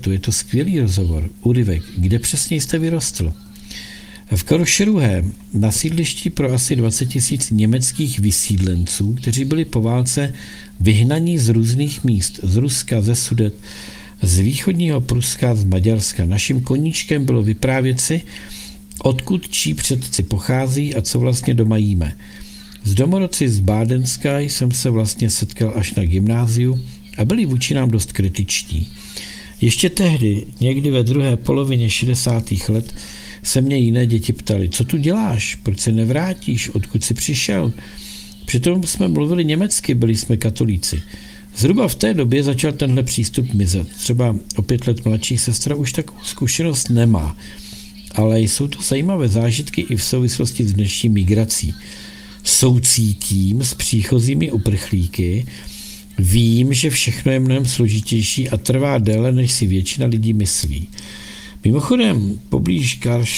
Je to skvělý rozhovor, úryvek, kde přesně jste vyrostl. V Karlsruhe na sídlišti pro asi 20 000 německých vysídlenců, kteří byli po válce vyhnaní z různých míst, z Ruska, ze Sudet, z východního Pruska, z Maďarska. Naším koníčkem bylo vyprávět si, odkud čí předci pochází a co vlastně doma jíme. S domorodci z Bádenska jsem se vlastně setkal až na gymnáziu a byli vůči nám dost kritičtí. Ještě tehdy, někdy ve druhé polovině 60. let, se mě jiné děti ptali, co tu děláš, proč se nevrátíš, odkud jsi přišel. Přitom jsme mluvili německy, byli jsme katolíci. Zhruba v té době začal tenhle přístup mizet. Třeba o 5 let mladší sestra už takovou zkušenost nemá. Ale jsou to zajímavé zážitky i v souvislosti s dnešní migrací. Soucítím s příchozími uprchlíky, vím, že všechno je mnohem složitější a trvá déle, než si většina lidí myslí. Mimochodem, poblíž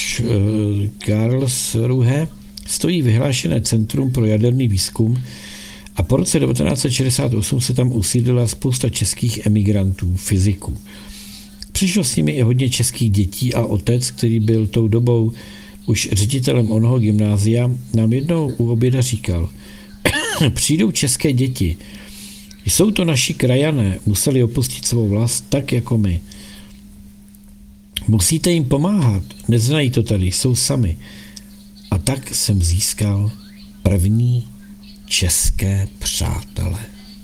Karlsruhe stojí vyhlášené Centrum pro jaderný výzkum a po roce 1968 se tam usídlila spousta českých emigrantů, fyziků. Přišlo s nimi i hodně českých dětí a otec, který byl tou dobou už ředitelem onoho gymnázia, nám jednou u oběda říkal, přijdou české děti, jsou to naši krajané, museli opustit svou vlast tak jako my. Musíte jim pomáhat, neznají to tady, jsou sami. A tak jsem získal první české přátele.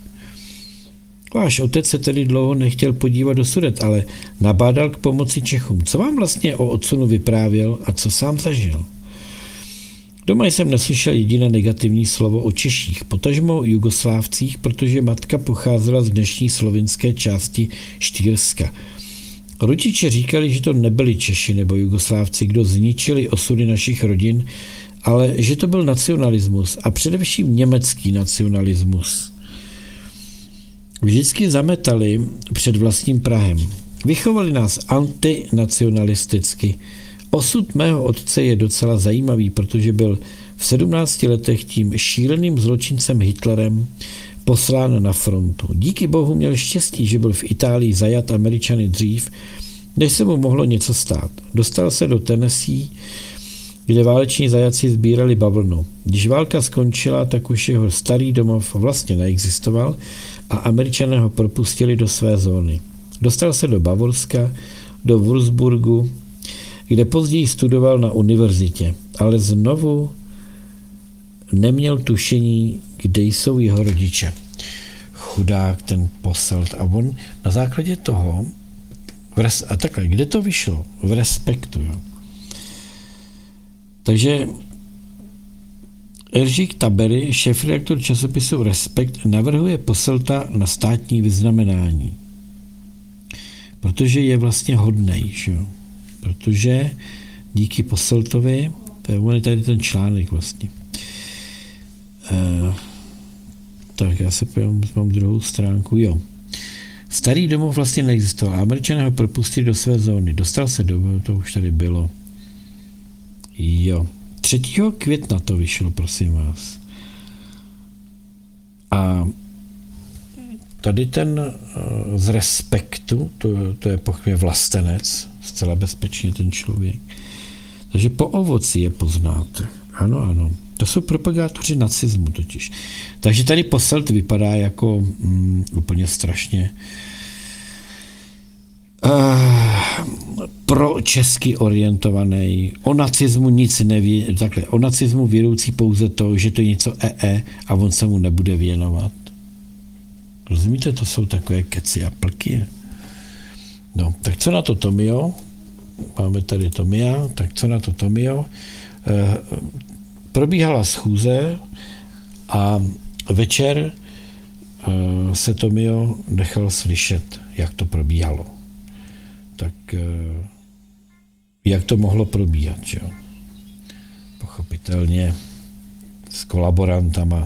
Váš otec se tedy dlouho nechtěl podívat do Sudet, ale nabádal k pomoci Čechům. Co vám vlastně o odsunu vyprávěl a co sám zažil? Doma jsem neslyšel jediné negativní slovo o Češích, potažmo Jugoslávcích, protože matka pocházela z dnešní slovinské části Štýrska. Rodiče říkali, že to nebyli Češi nebo Jugoslávci, kdo zničili osudy našich rodin, ale že to byl nacionalismus a především německý nacionalismus. Vždycky zametali před vlastním prahem. Vychovali nás antinacionalisticky. Osud mého otce je docela zajímavý, protože byl v 17 letech tím šíleným zločincem Hitlerem poslán na frontu. Díky bohu měl štěstí, že byl v Itálii zajat Američany dřív, než se mu mohlo něco stát. Dostal se do Tennessee, kde váleční zajatci sbírali bavlnu. Když válka skončila, tak už jeho starý domov vlastně neexistoval a Američané ho propustili do své zóny. Dostal se do Bavorska, do Würzburgu, kde později studoval na univerzitě, ale znovu neměl tušení, kde jsou jeho rodiče. Chudák ten Posselt. A on na základě toho, a takhle, kde to vyšlo? V Respektu. Jo. Takže Eržik Tabery, šéfredaktor časopisu Respekt, navrhuje Posselta na státní vyznamenání. Protože je vlastně hodnej, že? Protože díky Posseltovi, to je tady ten článek vlastně. Tak já se pojím, mám druhou stránku, jo. Starý domov vlastně neexistoval. Američané ho propustili do své zóny. Dostal se do, to už tady bylo. Jo. 3. května to vyšlo, prosím vás. A tady ten z Respektu, to je pochopně vlastenec, zcela bezpečně ten člověk. Takže po ovoci je poznáte. Ano, ano. To jsou propagátoři nacismu totiž. Takže tady Posselt vypadá jako úplně strašně pro česky orientovaný. O nacismu nic neví, takhle, o nacismu vědoucí pouze to, že to je něco a on se mu nebude věnovat. Rozumíte, to jsou takové keci a plky. No, tak co na to Tomio? Máme tady Tomia, tak co na to Tomio? Probíhala schůze a večer se Tomio nechal slyšet, jak to probíhalo. Tak jak to mohlo probíhat, jo? Pochopitelně s kolaborantama.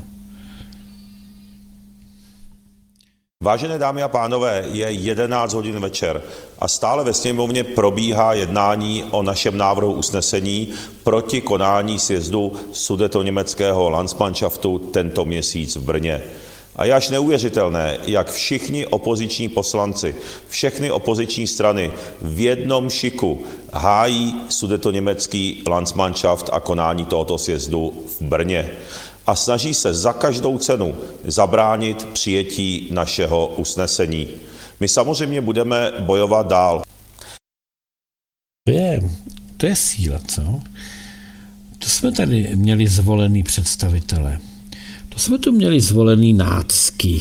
Vážené dámy a pánové, je 11 hodin večer a stále ve sněmovně probíhá jednání o našem návrhu usnesení proti konání sjezdu Sudetoněmeckého Landsmannschaftu tento měsíc v Brně. A je až neuvěřitelné, jak všichni opoziční poslanci, všechny opoziční strany v jednom šiku hájí sudetoněmecký Landsmannschaft a konání tohoto sjezdu v Brně a snaží se za každou cenu zabránit přijetí našeho usnesení. My samozřejmě budeme bojovat dál. To je síla, co? To jsme tady měli zvolený představitele. To jsme tu měli zvolený nácky.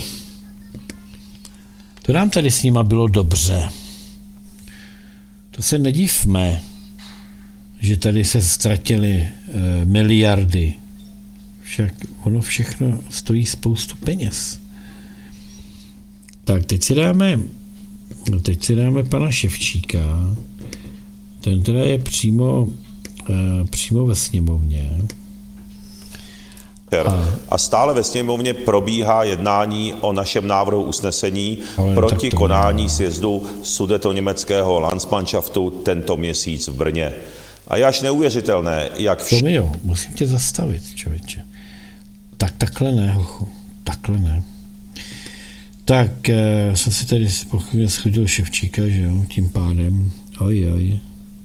To nám tady s nima bylo dobře. To se nedivme, že tady se ztratily miliardy. Však ono všechno stojí spoustu peněz. Tak teď si dáme pana Ševčíka. Ten teda je přímo ve sněmovně. A stále ve sněmovně probíhá jednání o našem návrhu usnesení proti konání sjezdu sudetoněmeckého Landsmannschaftu tento měsíc v Brně. A je až neuvěřitelné, jak Tomio, musím tě zastavit, člověče. Takhle ne, hochu. Takhle ne. Tak jsem si tady po chvíli schodil Ševčíka, že jo, tím pádem. Oj.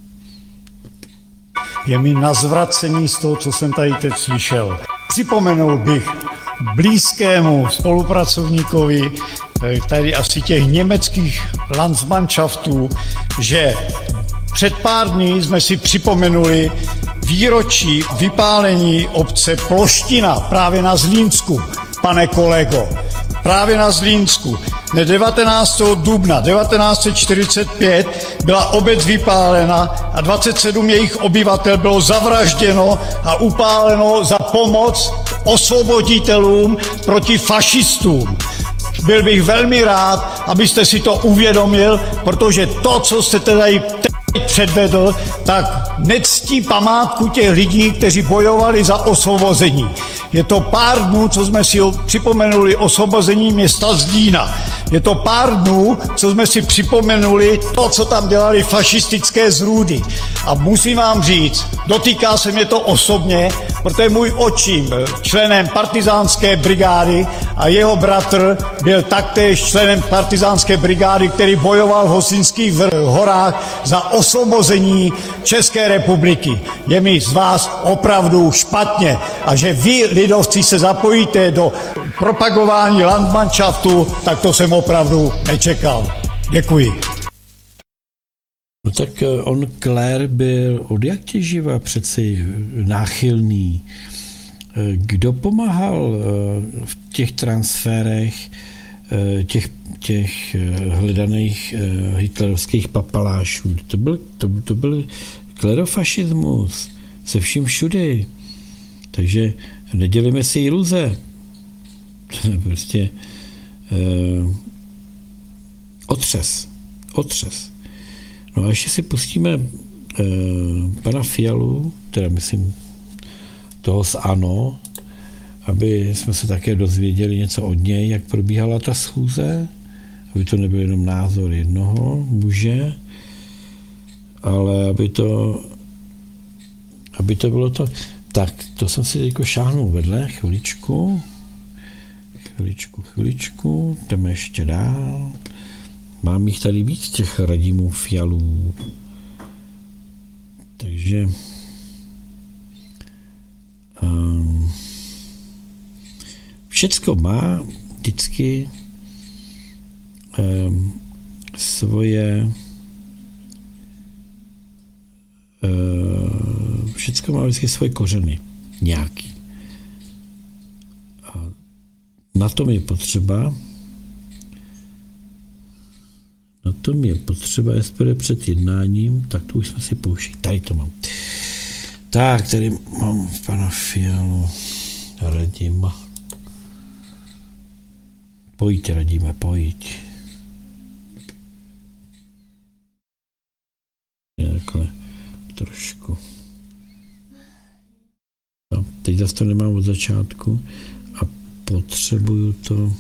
Je mi na zvracení z toho, co jsem tady teď slyšel. Připomenul bych blízkému spolupracovníkovi tady asi těch německých Landsmannschaftů, že před pár dny jsme si připomenuli výročí vypálení obce Ploština právě na Zlínsku, pane kolego. Právě na Zlínsku. 19. dubna 1945 byla obec vypálena a 27 jejich obyvatel bylo zavražděno a upáleno za pomoc osvoboditelům proti fašistům. Byl bych velmi rád, abyste si to uvědomil, protože to, co jste tady předvedl, tak nectí památku těch lidí, kteří bojovali za osvobození. Je to pár dnů, co jsme si připomenuli osvobození města Zlína. Je to pár dnů, co jsme si připomenuli to, co tam dělali fašistické zrůdy. A musím vám říct, dotýká se mě to osobně, protože můj otčím byl členem partizánské brigády a jeho bratr byl taktéž členem partizánské brigády, který bojoval v Hosinských horách za osvobození České republiky. Je mi z vás opravdu špatně a že vy, lidovci, se zapojíte do propagování Landsmannschaftu, tak to jsem opravdu nečekal. Děkuji. No tak on Klér byl od jak tě živa přeci náchylný. Kdo pomáhal v těch transferech těch hledaných hitlerovských papalášů? To byl klerofašismus se vším všudy. Takže nedělíme si iluze. Prostě otřes. No a ještě si pustíme pana Fialu, teda myslím toho z ANO, aby jsme se také dozvěděli něco od něj, jak probíhala ta schůze, aby to nebyl jenom názor jednoho muže, ale aby to bylo to. Tak, to jsem si jako šáhnul vedle, chviličku, jdeme ještě dál. Mám jich tady víc, těch Radimů Fialů. Takže všecko má vždycky všecko má vždycky svoje kořeny. Nějaký. A na tom je potřeba SPD před jednáním, tak to už jsme si poušli. Tady to mám. Tak, tady mám pana Fialu, Radima. Pojď, Radime, pojď. Takhle trošku. No, teď zase to nemám od začátku a potřebuju to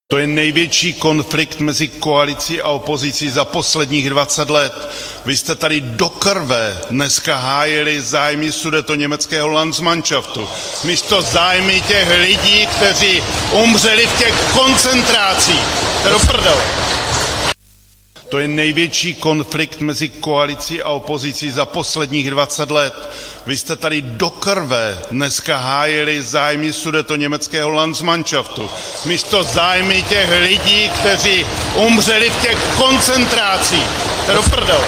To je největší konflikt mezi koalicí a opozicí za posledních 20 let. Vy jste tady do krve dneska hájili zájmy sudetoněmeckého Landsmannschaftu. Místo zájmy těch lidí, kteří umřeli v těch koncentrácích. To je do prdele. To je největší konflikt mezi koalicí a opozicí za posledních 20 let. Vy jste tady do krve dneska hájili zájmy sudetoněmeckého Landsmannschaftu. Místo zájmy těch lidí, kteří umřeli v těch koncentrácích. To je do prdele.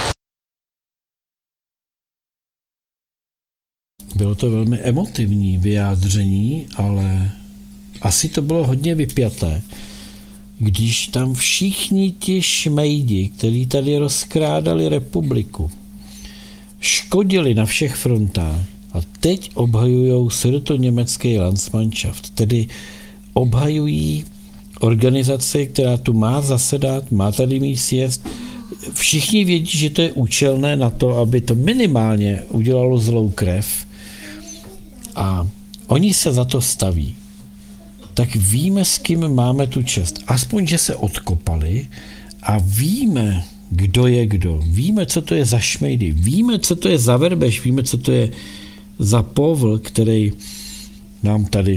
Bylo to velmi emotivní vyjádření, ale asi to bylo hodně vypjaté, když tam všichni ti šmejdi, kteří tady rozkrádali republiku, škodili na všech frontách a teď obhajujou sudetoněmecký Landsmannschaft, tedy obhajují organizaci, která tu má zasedat, má tady mít sjezd. Všichni vědí, že to je účelné na to, aby to minimálně udělalo zlou krev a oni se za to staví. Tak víme, s kým máme tu čest. Aspoň, že se odkopali a víme, kdo je kdo. Víme, co to je za šmejdy. Víme, co to je za verbež. Víme, co to je za povl, který nám tady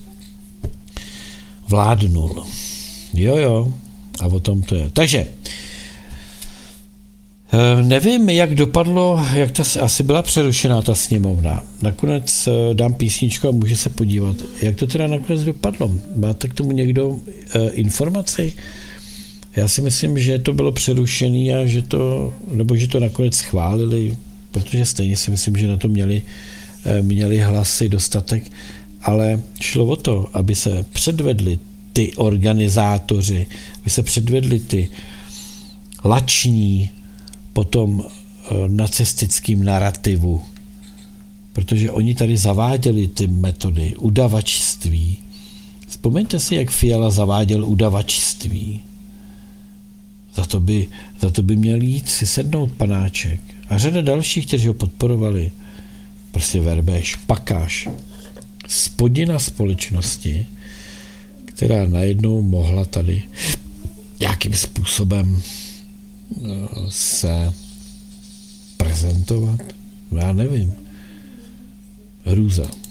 vládnul. Jo. A o tom to je. Takže nevím, jak dopadlo, jak ta asi byla přerušená ta sněmovna. Nakonec dám písničku a může se podívat, jak to teda nakonec dopadlo. Máte k tomu někdo informaci? Já si myslím, že to bylo přerušené a že to nakonec schválili, protože stejně si myslím, že na to měli hlasy dostatek, ale šlo o to, aby se předvedli ty organizátoři, aby se předvedli ty lační po tom nacistickém narrativu, protože oni tady zaváděli ty metody udavačství. Vzpomeňte si, jak Fiala zaváděl udavačství. Za to by měl jít si sednout panáček. A řada dalších, kteří ho podporovali. Prostě verbež, pakáš. Spodina společnosti, která najednou mohla tady nějakým způsobem se prezentovat. Já nevím. Hrůza.